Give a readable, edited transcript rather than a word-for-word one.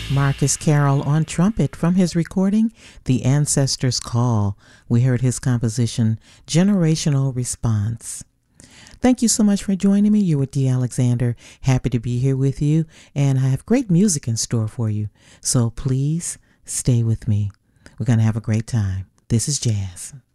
Marcus Carroll on trumpet from his recording, The Ancestors' Call. We heard his composition, Generational Response. Thank you so much for joining me. You're with Dee Alexander. Happy to be here with you, and I have great music in store for you. So please stay with me. We're going to have a great time. This is jazz.